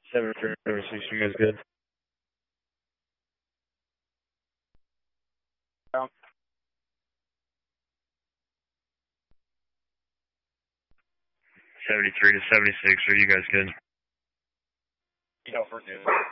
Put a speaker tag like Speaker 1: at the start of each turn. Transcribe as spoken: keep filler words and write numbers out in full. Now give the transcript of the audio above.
Speaker 1: seventy-three, seventy-six, you guys good?
Speaker 2: Um,
Speaker 1: seventy-three to seventy-six, are you guys good?
Speaker 2: you know, for good.